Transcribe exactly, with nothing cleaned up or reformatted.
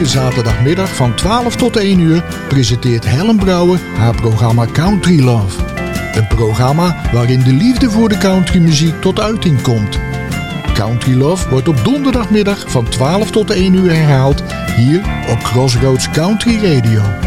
zaterdagmiddag van twaalf tot één uur presenteert Helen Brouwer haar programma Country Love. Een programma waarin de liefde voor de countrymuziek tot uiting komt. Country Love wordt op donderdagmiddag van twaalf tot één uur herhaald hier op Crossroads Country Radio.